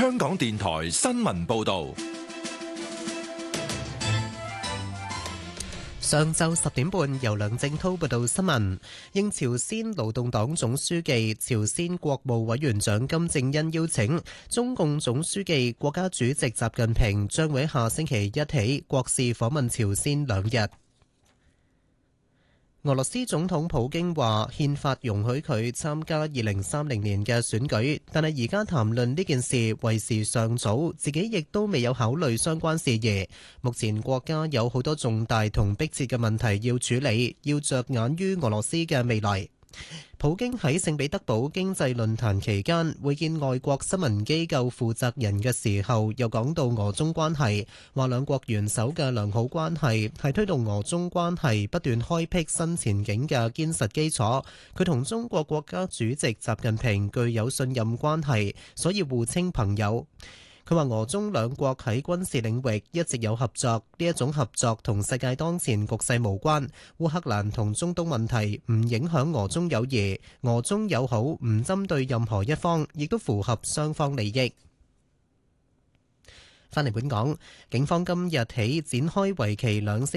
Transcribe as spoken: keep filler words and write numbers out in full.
香港電台新聞報道。 上晝十點半，由梁正滔報道新聞。應朝鮮勞動黨總書記、朝鮮國務委員長金正恩邀請，中共總書記、國家主席習近平將會下星期一起國事訪問朝鮮兩日。俄羅斯總統普京話，憲法容許佢參加二零三零年嘅選舉，但係而家談論呢件事為時尚早，自己亦都未有考慮相關事宜。目前國家有好多重大同迫切嘅問題要處理，要着眼於俄羅斯嘅未來。普京喺聖彼得堡經濟論壇期間會見外國新聞機構負責人嘅時候，又講到俄中關係，話兩國元首嘅良好關係係推動俄中關係不斷開闢新前景嘅堅實基礎。佢同中國國家主席習近平具有信任關係，所以互稱朋友。佢話俄中兩國喺軍事領域一直有合作，呢一種合作同世界當前局勢無關。烏克蘭同中東問題唔影響俄中友誼，俄中友好唔針對任何一方，亦都符合雙方利益。返嚟本港，警方今日起展開為期兩星